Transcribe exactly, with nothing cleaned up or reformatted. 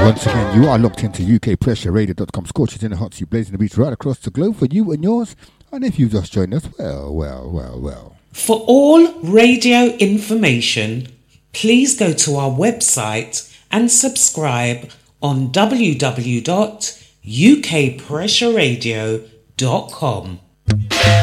Once again, you are locked into U K Pressure Radio dot com. Scorches in the hot seat, blazing the beats right across the globe for you and yours. And if you've just joined us, well, well, well, well. For all radio information, please go to our website and subscribe on w w w dot u k pressure radio dot com.